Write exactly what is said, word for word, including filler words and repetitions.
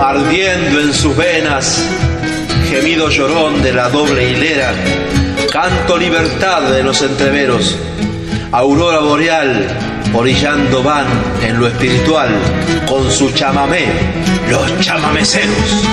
ardiendo en sus venas, gemido llorón de la doble hilera, canto libertad de los entreveros, aurora boreal, orillando van en lo espiritual, con su chamamé, los chamameceros.